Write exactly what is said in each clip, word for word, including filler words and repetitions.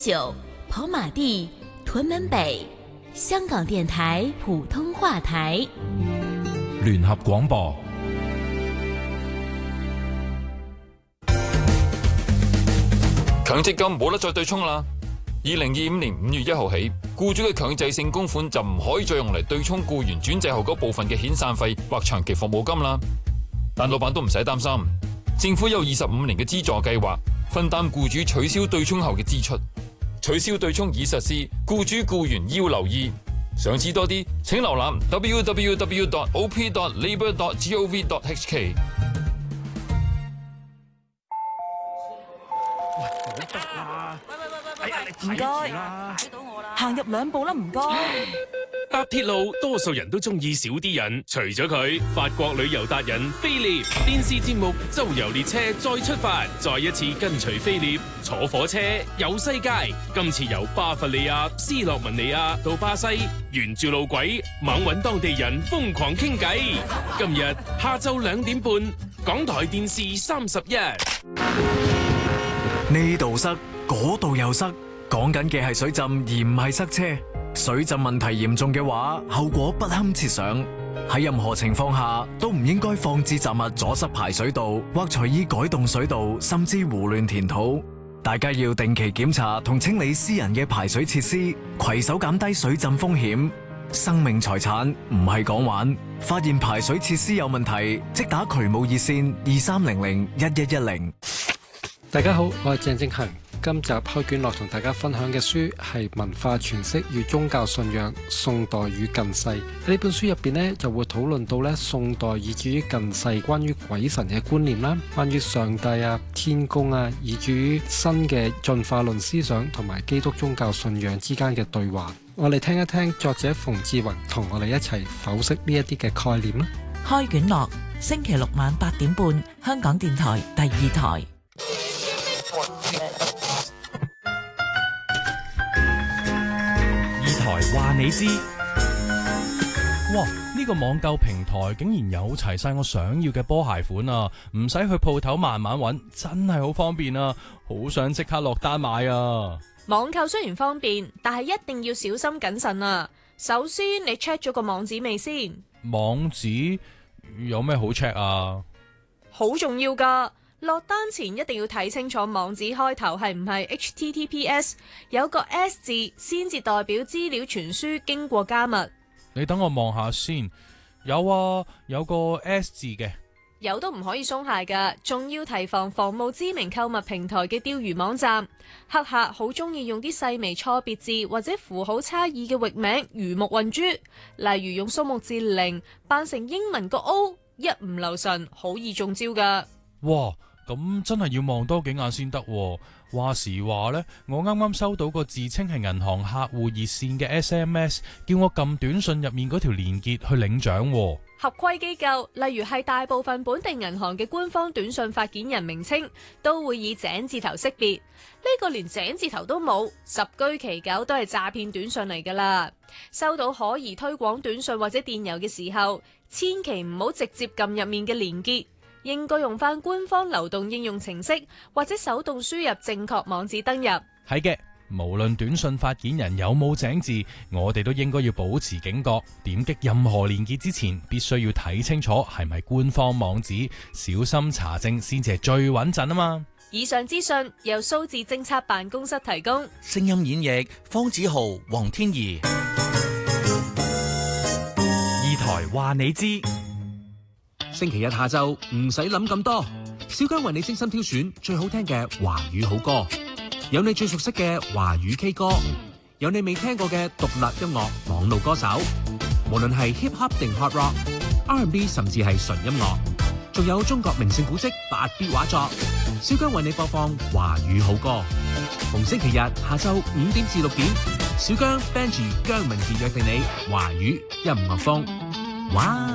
九跑馬地屯門北香港電台普通話台聯合廣播。 強積金冇得再對沖啦！二零二五年五月一號起，僱主嘅強制性供款就唔可以再用嚟對沖僱員轉制後嗰部分嘅遣散費或長期服務金啦。但老闆都唔使擔心，政府有二十五年嘅資助計劃，分擔僱主取消對沖後嘅支出。取消對沖已實施，僱主僱員要留意。想知多啲，請瀏覽 w w w dot o p dot labour dot gov dot h k。 唔該，行入兩步啦，唔該。 搭鐵路，多數人都中意少啲人，除咗佢，法國旅遊達人菲臘電視節目《周遊列車》再出發，再一次跟隨菲臘坐火車遊世界。今次由巴伐利亞、斯洛文尼亞到巴西，沿住路軌猛搵當地人瘋狂傾偈。今日下晝兩點半，港台電視三十一。 呢度塞，嗰度又塞，講緊嘅係水浸而唔係塞車。水浸問題嚴重嘅話，後果不堪設想。喺任何情況下都唔應該放置雜物阻塞排水道，或隨意改動水道，甚至胡亂填土。大家要定期檢查同清理私人嘅排水設施，攜手減低水浸風險。生命財產唔係講玩，發現排水設施有問題，即打渠務熱線二三零零一一一零。 大家好，我係鄭正恒。今集開卷樂同大家分享嘅書係《文化詮釋與宗教信仰：宋代與近世》。喺呢本書入邊呢，就會討論到咧宋代以至於近世關於鬼神嘅觀念啦，關於上帝啊、天公啊，以至於新嘅進化論思想同埋基督宗教信仰之間嘅對話。我哋聽一聽作者馮志宏同我哋一齊剖析呢一啲嘅概念啦。 開卷樂，星期六晚八點半，香港電台第二台。 話你知，哇！呢個網購平台竟然有齊晒我想要嘅波鞋款啊，唔使去鋪頭慢慢揾，真係好方便啊！好想即刻落單買啊！ 網購雖然方便，但係一定要小心謹慎啊！首先，你 check 咗個網址未先？ 網址有咩好 check 啊？ 好重要噶！落單前一定要睇清楚網址開頭係唔係 H T T P S， 有個 S 字先至代表資料傳輸經過加密。 你等我望下先，有啊，有個 S 字嘅。 有都唔可以鬆懈噶，仲要提防防冒知名購物平台嘅釣魚網站，黑客好中意用啲細微錯別字或者符號差異嘅域名魚目混珠，例如用數目字零扮成英文個 O， 一唔留神好易中招噶。 哇！咁真係要望多幾眼先得。話時話呢，我啱啱收到個自稱係銀行客戶熱線嘅 S M S， 叫我撳短信入面嗰條連結去領獎。 合規機構，例如係大部分本地銀行嘅官方短信發件人名稱，都會以井字頭識別。呢個連井字頭都冇，十居其九都係詐騙短信嚟噶啦。收到可疑推廣短信或者電郵嘅時候，千祈唔好直接撳入面嘅連結。應該用翻官方流動應用程式，或者手動輸入正確網址登入。 係嘅，無論短信發件人有冇井字，我哋都應該要保持警覺。點擊任何連結之前，必須要睇清楚係咪官方網址，小心查證先至係最穩陣啊嘛。 以上資訊由數字政策辦公室提供。 聲音演繹方子豪、黃天怡。 二台話你知。 星期日下晝唔使諗咁多，小姜為你精心挑選最好聽嘅華語好歌，有你最熟悉嘅華語 K 歌，有你未聽過嘅獨立音樂網路歌手，無論係 hip hop 定 hard rock、R and B 甚至係純音樂，仲有中國名勝古蹟八必畫作，小姜為你播放華語好歌。逢星期日下晝五點至六點，小姜 Benji 姜文傑約定你華語音樂風。哇！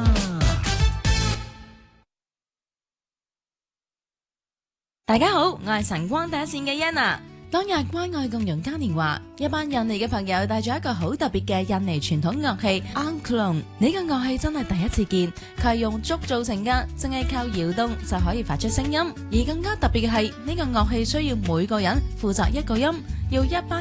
大家好，我係晨光第一線嘅欣啊。當日關愛共融嘉年華，一班印尼嘅朋友帶咗一個好特別嘅印尼傳統樂器 Angklung。呢個樂器真係第一次見，佢係用竹做成噶，淨係靠搖動就可以發出聲音。而更加特別嘅係，呢個樂器需要每個人負責一個音，要一班